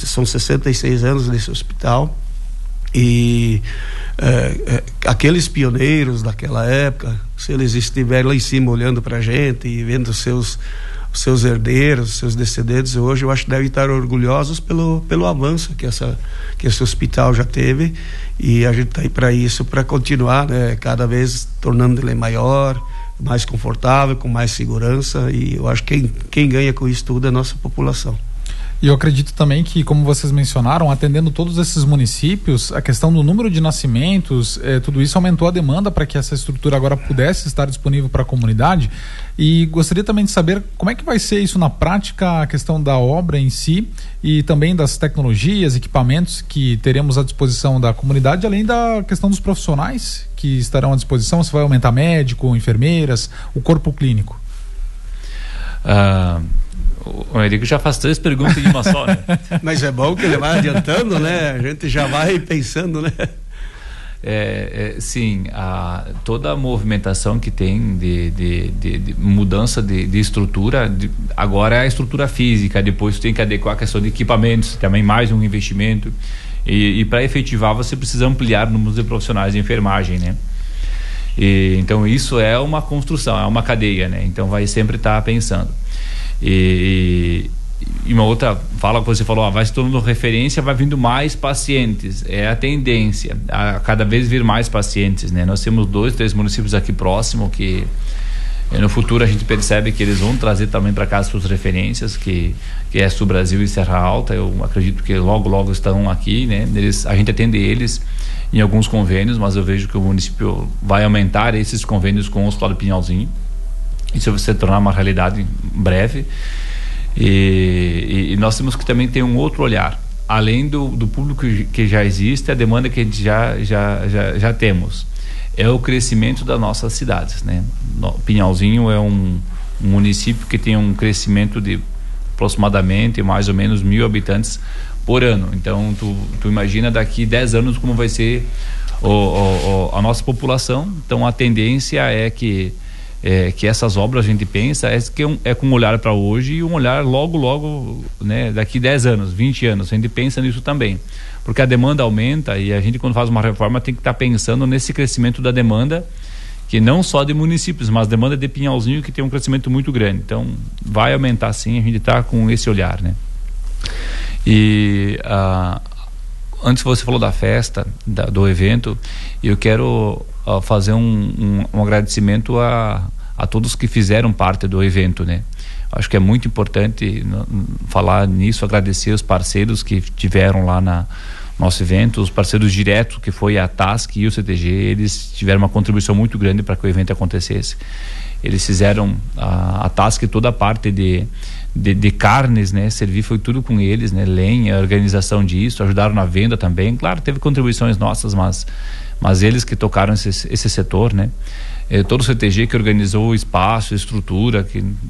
são 66 anos desse hospital, e aqueles pioneiros daquela época, se eles estiverem lá em cima olhando para a gente e vendo os seus herdeiros, seus descendentes hoje, eu acho que devem estar orgulhosos pelo avanço que esse hospital já teve, e a gente está aí para isso, para continuar, né, cada vez tornando ele maior, mais confortável, com mais segurança, e eu acho que quem ganha com isso tudo é a nossa população. E eu acredito também que, como vocês mencionaram, atendendo todos esses municípios, a questão do número de nascimentos, tudo isso aumentou a demanda para que essa estrutura agora pudesse estar disponível para a comunidade. E gostaria também de saber como é que vai ser isso na prática, a questão da obra em si e também das tecnologias, equipamentos que teremos à disposição da comunidade, além da questão dos profissionais que estarão à disposição. Se vai aumentar médico, enfermeiras, o corpo clínico? O Henrique já faz 3 perguntas em uma só, né? Mas é bom que ele vai adiantando, né? A gente já vai pensando, né? Sim, toda a movimentação que tem de mudança de estrutura, agora é a estrutura física, depois tem que adequar a questão de equipamentos, também mais um investimento, e para efetivar você precisa ampliar o número de profissionais de enfermagem, né? Então isso é uma construção, é uma cadeia, né? Então vai sempre estar pensando. E uma outra fala que você falou, vai se tornando referência, vai vindo mais pacientes, é a tendência a cada vez vir mais pacientes, né? Nós temos 2, 3 municípios aqui próximo que no futuro a gente percebe que eles vão trazer também para cá suas referências, que é Sul Brasil e Serra Alta. Eu acredito que logo estão aqui, né? A gente atende eles em alguns convênios, mas eu vejo que o município vai aumentar esses convênios com o Hospital do Pinhalzinho. Isso vai se tornar uma realidade em breve, e nós temos que também ter um outro olhar, além do público que já existe, a demanda que a gente já temos, é o crescimento das nossas cidades, né? Pinhalzinho é um município que tem um crescimento de aproximadamente mais ou menos 1.000 habitantes por ano. Então tu imagina daqui 10 anos como vai ser a nossa população. Então a tendência é que essas obras a gente pensa é com um olhar para hoje e um olhar logo, né, daqui 10 anos, 20 anos, a gente pensa nisso também, porque a demanda aumenta, e a gente, quando faz uma reforma, tem que estar pensando nesse crescimento da demanda, que não só de municípios, mas demanda de Pinhalzinho, que tem um crescimento muito grande. Então vai aumentar sim, a gente está com esse olhar, né? E antes você falou da festa, do evento, e eu quero fazer um agradecimento a todos que fizeram parte do evento, né? Acho que é muito importante falar nisso, agradecer os parceiros que tiveram lá no nosso evento, os parceiros diretos, que foi a TASC e o CTG. Eles tiveram uma contribuição muito grande para que o evento acontecesse. Eles fizeram a TASC, toda a parte de carnes, né? Servir foi tudo com eles, né? Lenha, organização disso, ajudaram na venda também. Claro, teve contribuições nossas, mas eles que tocaram esse setor, né? Todo o CTG que organizou o espaço, estrutura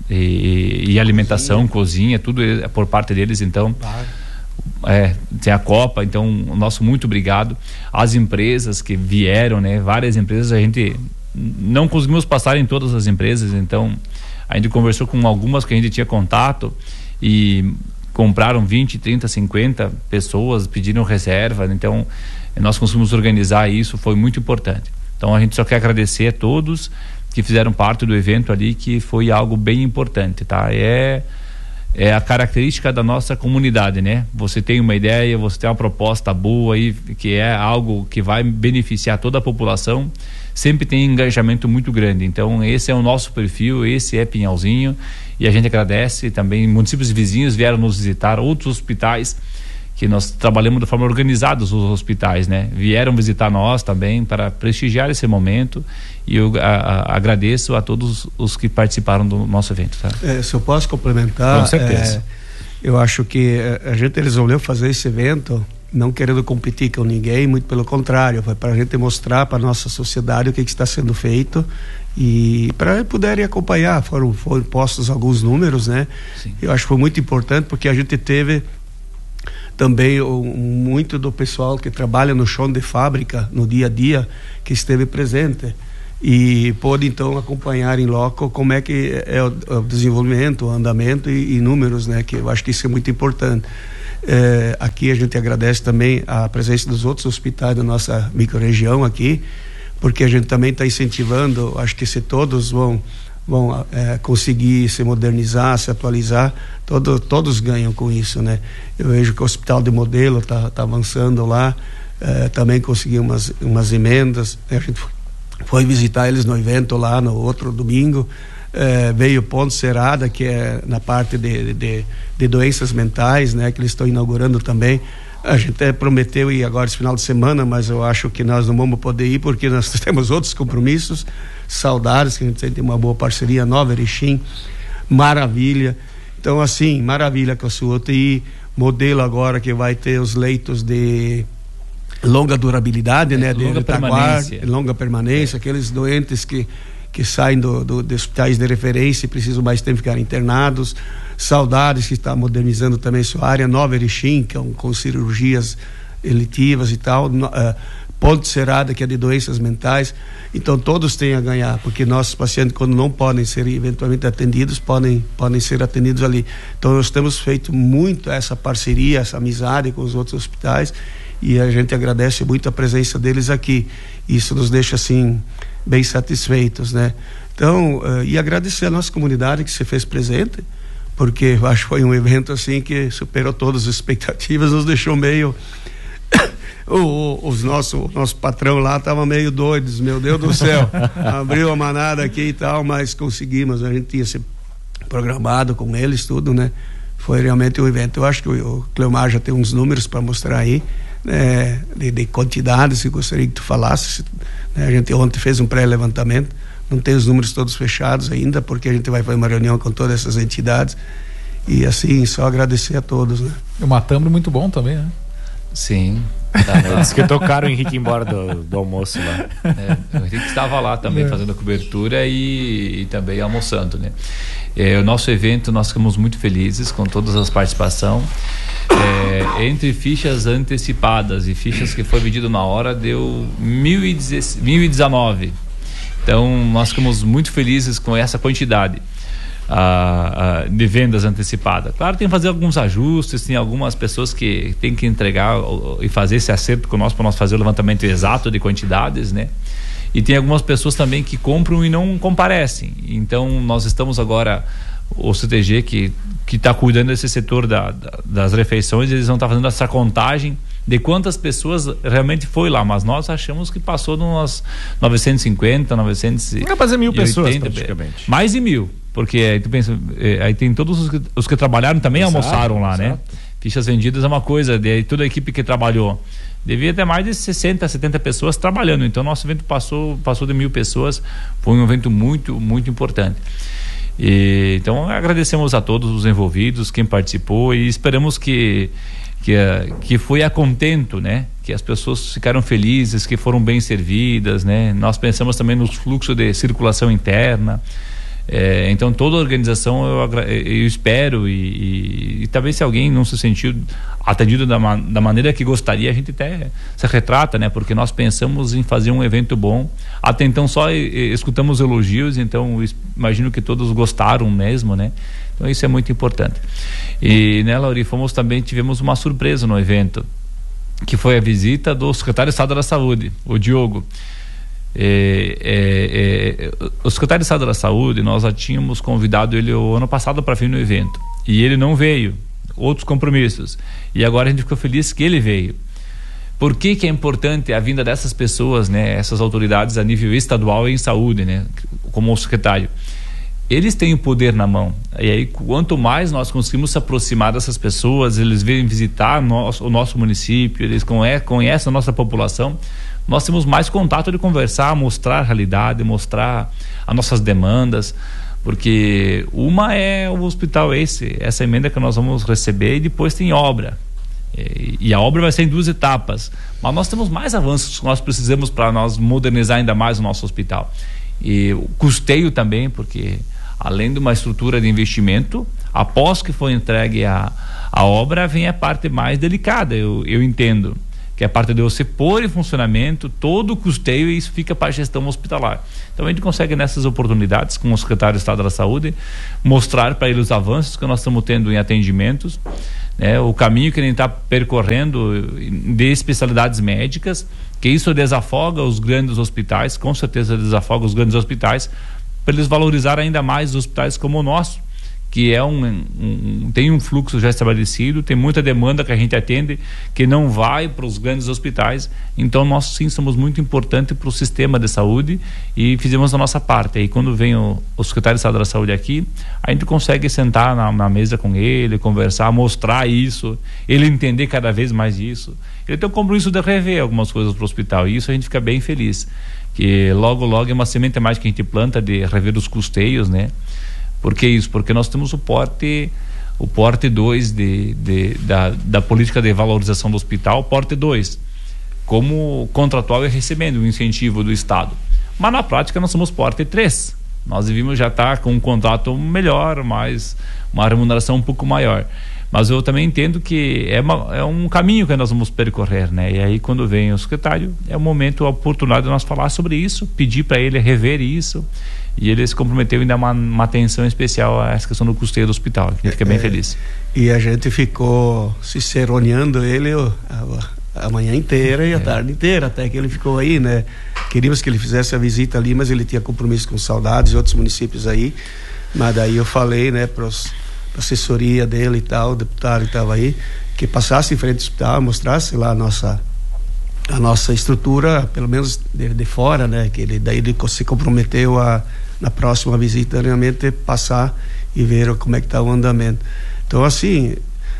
e alimentação, cozinha, tudo por parte deles. Então tem a Copa, então o nosso muito obrigado. As empresas que vieram, né? Várias empresas, a gente não conseguimos passar em todas as empresas, então a gente conversou com algumas que a gente tinha contato e compraram 20, 30, 50 pessoas, pediram reserva. Então nós conseguimos organizar isso, foi muito importante. Então a gente só quer agradecer a todos que fizeram parte do evento ali, que foi algo bem importante, tá? É a característica da nossa comunidade, né? Você tem uma ideia, você tem uma proposta boa aí, que é algo que vai beneficiar toda a população, sempre tem engajamento muito grande. Então esse é o nosso perfil, esse é Pinhalzinho, e a gente agradece também. Municípios vizinhos vieram nos visitar, outros hospitais, que nós trabalhamos de forma organizada, os hospitais, né? Vieram visitar nós também para prestigiar esse momento, e eu agradeço a todos os que participaram do nosso evento, tá? Se eu posso complementar, com certeza. Eu acho que a gente resolveu fazer esse evento não querendo competir com ninguém, muito pelo contrário, foi para a gente mostrar para a nossa sociedade o que está sendo feito, e para poderem acompanhar. Foram postos alguns números, né? Sim. Eu acho que foi muito importante, porque a gente teve também muito do pessoal que trabalha no chão de fábrica, no dia a dia, que esteve presente e pôde então acompanhar em loco como é que é o desenvolvimento, o andamento e números, né? Que eu acho que isso é muito importante. Aqui a gente agradece também a presença dos outros hospitais da nossa microrregião aqui, porque a gente também está incentivando, acho que se todos vão conseguir se modernizar, se atualizar, todos ganham com isso, né? Eu vejo que o Hospital de Modelo está avançando lá, também conseguiu umas emendas. A gente foi visitar eles no evento lá no outro domingo. Veio o Ponto Serada, que é na parte de doenças mentais, né? Que eles estão inaugurando também. A gente até prometeu ir agora esse final de semana, mas eu acho que nós não vamos poder ir porque nós temos outros compromissos. Saudades, que a gente tem uma boa parceria, Nova Erechim, maravilha. Então, assim, maravilha com a sua UTI, Modelo agora que vai ter os leitos de longa durabilidade, né? Longa permanência, aqueles doentes que saem de hospitais de referência e precisam mais tempo ficar internados. Saudades, que está modernizando também sua área. Nova Erechim, que é com cirurgias eletivas e tal. Ponte Serada, que é de doenças mentais. Então todos têm a ganhar, porque nossos pacientes, quando não podem ser eventualmente atendidos, podem ser atendidos ali. Então nós temos feito muito essa parceria, essa amizade com os outros hospitais, e a gente agradece muito a presença deles aqui. Isso nos deixa assim bem satisfeitos, né? Então, e agradecer a nossa comunidade que se fez presente, porque eu acho que foi um evento assim que superou todas as expectativas, nos deixou meio o nosso patrão lá estava meio doido, meu Deus do céu, abriu a manada aqui e tal, mas conseguimos, a gente tinha se programado com eles tudo, né? Foi realmente um evento. Eu acho que o Cleomar já tem uns números para mostrar aí, né? De quantidades, que gostaria que tu falasse, né? A gente ontem fez um pré-levantamento, não tem os números todos fechados ainda, porque a gente vai fazer uma reunião com todas essas entidades, e assim, só agradecer a todos, né? O Matambre muito bom também, né? Sim. Diz que tocaram o Henrique embora do almoço lá. O Henrique estava lá também fazendo a cobertura e também almoçando, né? O nosso evento, nós ficamos muito felizes com todas as participações. Entre fichas antecipadas e fichas que foi vendido na hora, deu 1.019. Então nós ficamos muito felizes com essa quantidade de vendas antecipadas. Claro, tem que fazer alguns ajustes, tem algumas pessoas que tem que entregar e fazer esse acerto conosco para nós fazer o levantamento exato de quantidades, né? E tem algumas pessoas também que compram e não comparecem. Então nós estamos agora, o CTG que está cuidando desse setor das refeições, eles vão estar fazendo essa contagem de quantas pessoas realmente foi lá, mas nós achamos que passou de umas 950, 980. Vai fazer 1.000 pessoas praticamente. Mais de 1.000, porque aí tu pensa, aí tem todos os que trabalharam também, exato, almoçaram lá, exato, né? Fichas vendidas é uma coisa, de toda a equipe que trabalhou. Devia ter mais de 60, 70 pessoas trabalhando, então nosso evento passou de 1.000 pessoas, foi um evento muito, muito importante. Então agradecemos a todos os envolvidos, quem participou, e esperamos que foi a contento, né? Que as pessoas ficaram felizes, que foram bem servidas, né? Nós pensamos também nos fluxos de circulação interna. Então toda a organização eu espero e talvez se alguém não se sentiu atendido da maneira que gostaria, a gente até se retrata, né? Porque nós pensamos em fazer um evento bom. Até então só escutamos elogios, então imagino que todos gostaram mesmo, né? Então isso é muito importante. E, né, Lauri, tivemos uma surpresa no evento, que foi a visita do secretário de Estado da Saúde, o Diogo. O secretário de Estado da Saúde, nós já tínhamos convidado ele o ano passado para vir no evento, e ele não veio, outros compromissos, e agora a gente ficou feliz que ele veio. Por que é importante a vinda dessas pessoas, né, essas autoridades a nível estadual e em saúde, né, como o secretário? Eles têm o poder na mão, e aí quanto mais nós conseguimos se aproximar dessas pessoas, eles vêm visitar o nosso município, eles conhecem a nossa população, nós temos mais contato de conversar, mostrar a realidade, mostrar as nossas demandas, porque uma é o hospital essa emenda que nós vamos receber, e depois tem obra, e a obra vai ser em 2 etapas, mas nós temos mais avanços que nós precisamos para nós modernizar ainda mais o nosso hospital, e o custeio também, porque além de uma estrutura de investimento, após que for entregue a obra, vem a parte mais delicada, eu entendo, que é a parte de você pôr em funcionamento todo o custeio, e isso fica para a gestão hospitalar. Então a gente consegue nessas oportunidades, com o secretário de Estado da Saúde, mostrar para ele os avanços que nós estamos tendo em atendimentos, né? O caminho que a gente está percorrendo de especialidades médicas, que isso desafoga os grandes hospitais, com certeza desafoga os grandes hospitais, para eles valorizar ainda mais os hospitais como o nosso, que é tem um fluxo já estabelecido, tem muita demanda que a gente atende, que não vai para os grandes hospitais. Então nós sim somos muito importantes para o sistema de saúde e fizemos a nossa parte. E quando vem o secretário de Estado da Saúde aqui, a gente consegue sentar na mesa com ele, conversar, mostrar isso, ele entender cada vez mais isso. Ele tem o compromisso de rever algumas coisas para o hospital, e isso a gente fica bem feliz, que logo é uma semente a mais que a gente planta de rever os custeios, né? Por que isso? Porque nós temos o porte 2 da política de valorização do hospital, porte 2, como contratual e recebendo um incentivo do Estado. Mas na prática nós somos porte 3. Nós devíamos já estar com um contrato melhor, mais uma remuneração um pouco maior. Mas eu também entendo que é um caminho que nós vamos percorrer, né? E aí quando vem o secretário, é o momento, a oportunidade de nós falar sobre isso, pedir para ele rever isso. E ele se comprometeu em dar uma atenção especial a essa questão do custeio do hospital. A gente fica bem feliz. E a gente ficou ciceroneando ele a manhã inteira e a tarde inteira, até que ele ficou aí, né? Queríamos que ele fizesse a visita ali, mas ele tinha compromisso com Saudades e outros municípios aí. Mas daí eu falei, né, para a assessoria dele e tal, o deputado que estava aí, que passasse em frente ao hospital, mostrasse lá a nossa estrutura, pelo menos de fora, né? Que ele se comprometeu na próxima visita realmente passar e ver como é que está o andamento. Então, assim,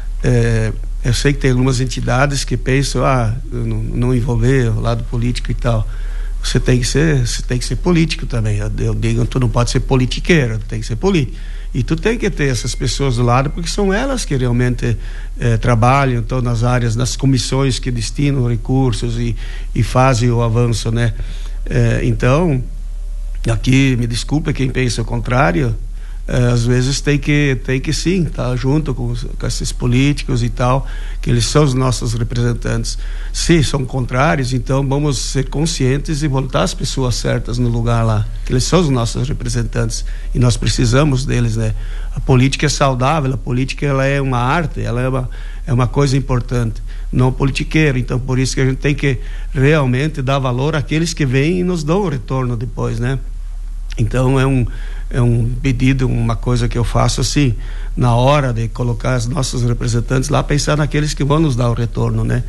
eu sei que tem algumas entidades que pensam, não envolver o lado político e tal. Você tem que ser político também. Eu digo, tu não pode ser politiqueiro, tem que ser político. E tu tem que ter essas pessoas do lado, porque são elas que realmente trabalham então nas áreas, nas comissões que destinam recursos e fazem o avanço, né? Então, aqui, me desculpe quem pensa o contrário, às vezes tem que sim, estar junto com esses políticos e tal, que eles são os nossos representantes. Se são contrários, então vamos ser conscientes e botar as pessoas certas no lugar lá, que eles são os nossos representantes e nós precisamos deles, né? A política é saudável, a política ela é uma arte, ela é uma coisa importante, não politiqueiro. Então por isso que a gente tem que realmente dar valor àqueles que vêm e nos dão o retorno depois, né? Então é um pedido, uma coisa que eu faço assim, na hora de colocar os nossos representantes lá, pensar naqueles que vão nos dar o retorno, né?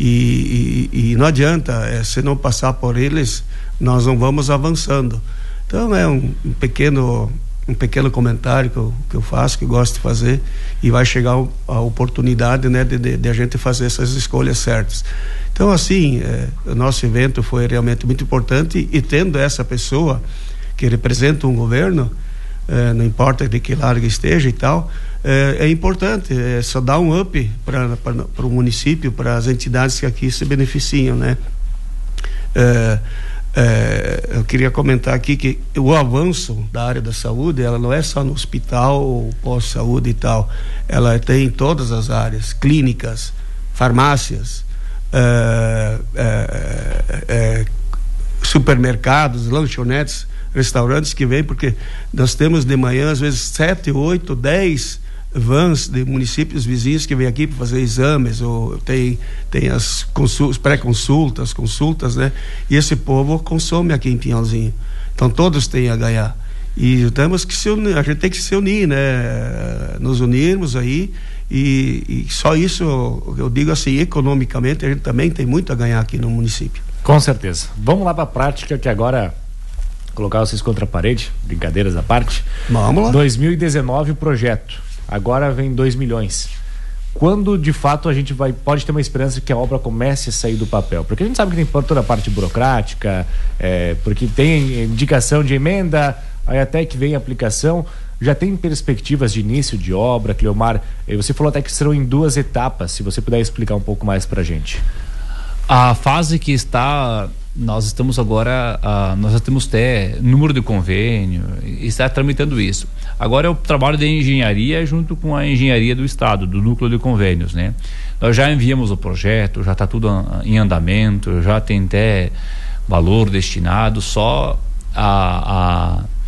E não adianta, se não passar por eles, nós não vamos avançando. Então é um pequeno comentário que eu faço, que eu gosto de fazer, e vai chegar a oportunidade, né, de a gente fazer essas escolhas certas. Então assim, o nosso evento foi realmente muito importante, e tendo essa pessoa que representa um governo, não importa de que lado esteja e tal, é importante, só dá um up para o município, para as entidades que aqui se beneficiam, né? Eu queria comentar aqui que o avanço da área da saúde, ela não é só no hospital ou pós-saúde e tal, ela tem em todas as áreas, clínicas, farmácias, supermercados, lanchonetes, restaurantes que vêm, porque nós temos de manhã às vezes 7, 8, 10 vans de municípios vizinhos que vêm aqui para fazer exames, ou tem as pré-consultas, consultas, né? E esse povo consome aqui em Pinhalzinho. Então todos têm a ganhar. E temos que a gente tem que se unir, né? Nos unirmos aí, e só isso eu digo assim, economicamente a gente também tem muito a ganhar aqui no município. Com certeza. Vamos lá para a prática, que agora colocar vocês contra a parede, brincadeiras à parte. Vamos lá. 2019 o projeto, agora vem 2 milhões. Quando de fato a gente pode ter uma esperança que a obra comece a sair do papel? Porque a gente sabe que tem toda a parte burocrática, porque tem indicação de emenda, aí até que vem a aplicação. Já tem perspectivas de início de obra, Cleomar? Você falou até que serão em 2 etapas, se você puder explicar um pouco mais pra gente. A fase que nós estamos agora, nós já temos até número de convênio, e está tramitando isso. Agora é o trabalho de engenharia junto com a engenharia do Estado, do núcleo de convênios, né? Nós já enviamos o projeto, já está tudo em andamento, já tem até valor destinado, só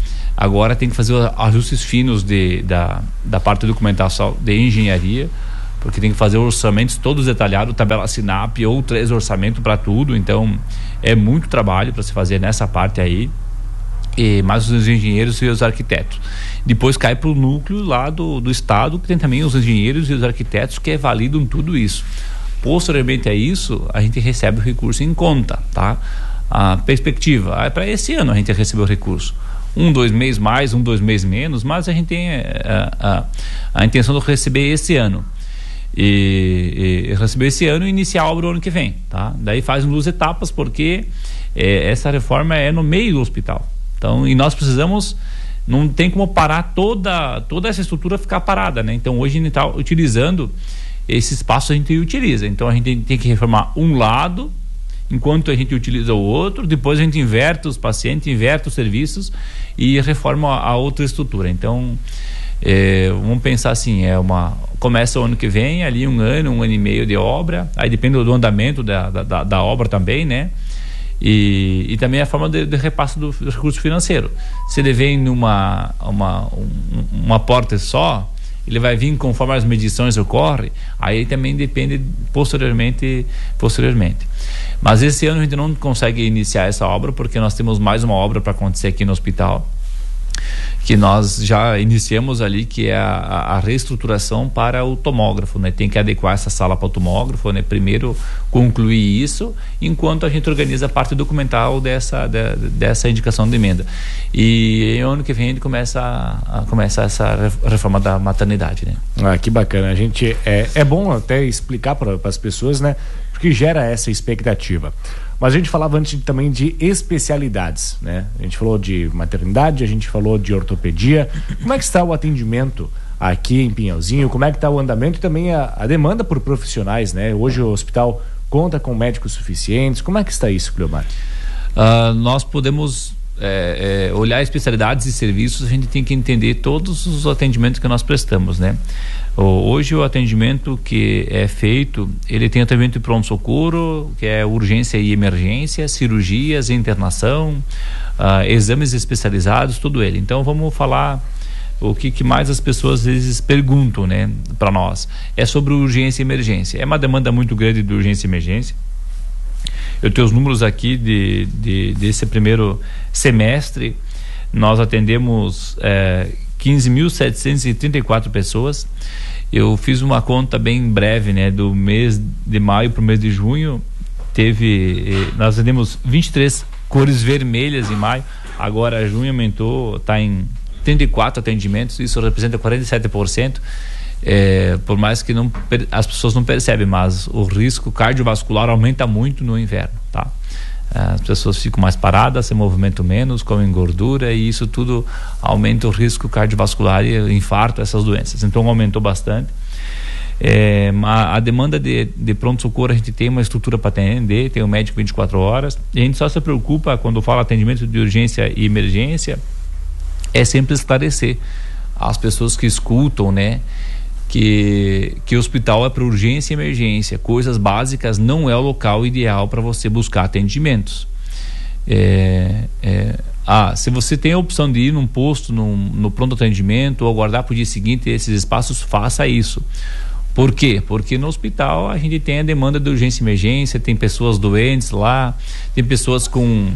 agora tem que fazer ajustes finos da parte de documentação de engenharia, porque tem que fazer orçamentos todos detalhados, tabela SINAP ou 3 orçamentos para tudo, então é muito trabalho para se fazer nessa parte aí, e mais os engenheiros e os arquitetos. Depois cai para o núcleo lá do estado, que tem também os engenheiros e os arquitetos que validam tudo isso. Posteriormente a isso, a gente recebe o recurso em conta, tá? A perspectiva é para esse ano a gente receber o recurso. 2 meses mais, 2 meses menos, mas a gente tem a intenção de receber esse ano. E receber esse ano e iniciar a obra no ano que vem, tá? Daí faz 2 etapas, porque essa reforma é no meio do hospital. Então, e nós precisamos, não tem como parar toda essa estrutura ficar parada, né? Então hoje a gente está utilizando esse espaço, a gente utiliza. Então a gente tem que reformar um lado enquanto a gente utiliza o outro, depois a gente inverte os pacientes, inverte os serviços e reforma a outra estrutura. Então vamos pensar assim, começa o ano que vem, ali 1 ano, 1 ano e meio de obra, aí depende do andamento da obra também, né? E também a forma de repasse do recurso financeiro. Se ele vem numa uma porta só, ele vai vir conforme as medições ocorrem, aí também depende posteriormente. Mas esse ano a gente não consegue iniciar essa obra, porque nós temos mais uma obra para acontecer aqui no hospital, que nós já iniciamos ali, que é a reestruturação para o tomógrafo, né? Tem que adequar essa sala para o tomógrafo, né? Primeiro concluir isso, enquanto a gente organiza a parte documental dessa indicação de emenda. E ano que vem a gente começa essa reforma da maternidade, né? Que bacana. A gente é bom até explicar para as pessoas, né? Porque gera essa expectativa. Mas a gente falava antes também de especialidades, né? A gente falou de maternidade, a gente falou de ortopedia. Como é que está o atendimento aqui em Pinhalzinho? Como é que está o andamento e também a demanda por profissionais, né? Hoje o hospital conta com médicos suficientes. Como é que está isso, Cleomar? Nós podemos olhar especialidades e serviços, a gente tem que entender todos os atendimentos que nós prestamos, né? Hoje o atendimento que é feito, ele tem atendimento de pronto-socorro, que é urgência e emergência, cirurgias, internação, exames especializados, tudo ele. Então vamos falar o que mais as pessoas às vezes perguntam, né, para nós. É sobre urgência e emergência. É uma demanda muito grande de urgência e emergência. Eu tenho os números aqui desse primeiro semestre. Nós atendemos 15.734 pessoas. Eu fiz uma conta bem breve, né, do mês de maio para o mês de junho. Nós atendemos 23 cores vermelhas em maio. Agora junho aumentou, está em 34 atendimentos. Isso representa 47%. Por mais que as pessoas não percebem, mas o risco cardiovascular aumenta muito no inverno, tá? As pessoas ficam mais paradas, se movimentam menos, comem gordura, e isso tudo aumenta o risco cardiovascular e infarto, essas doenças. Então aumentou bastante. A demanda de pronto-socorro, a gente tem uma estrutura para atender, tem um médico 24 horas, e a gente só se preocupa quando fala atendimento de urgência e emergência, é sempre esclarecer as pessoas que escutam, né, que o hospital é para urgência e emergência, coisas básicas, não é o local ideal para você buscar atendimentos. Se você tem a opção de ir num posto, no pronto atendimento, ou aguardar para o dia seguinte esses espaços, faça isso. Por quê? Porque no hospital a gente tem a demanda de urgência e emergência, tem pessoas doentes lá, tem pessoas com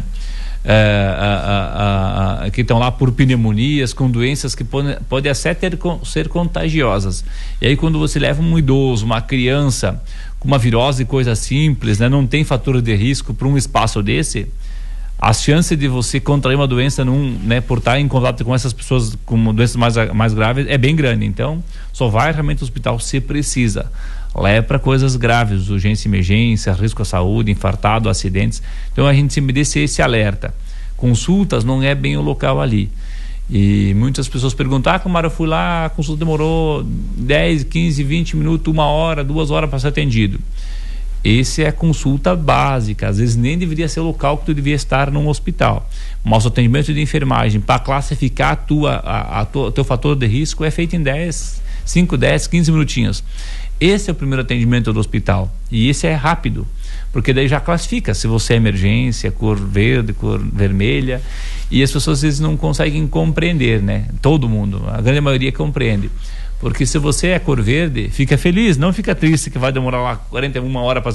que estão lá por pneumonias, com doenças que podem até ser contagiosas. E aí quando você leva um idoso, uma criança com uma virose, coisa simples, né, não tem fator de risco para um espaço desse, a chance de você contrair uma doença por estar em contato com essas pessoas com doenças mais graves é bem grande. Então só vai realmente ao hospital se precisa. Leva para coisas graves, urgência e emergência, risco à saúde, infartado, acidentes. Então a gente sempre deixa esse alerta. Consultas não é bem o local ali. E muitas pessoas perguntam: Camara, eu fui lá, a consulta demorou 10, 15, 20 minutos, 1 hora, 2 horas para ser atendido. Esse é a consulta básica, às vezes nem deveria ser o local que tu devia estar num hospital. Mas o atendimento de enfermagem, para classificar teu fator de risco, é feito em 5, 10, 15 minutinhos. Esse é o primeiro atendimento do hospital, e esse é rápido, porque daí já classifica se você é emergência, cor verde, cor vermelha, e as pessoas às vezes não conseguem compreender, né? Todo mundo, a grande maioria compreende, Porque se você é cor verde, fica feliz, não fica triste que vai demorar lá 41 horas para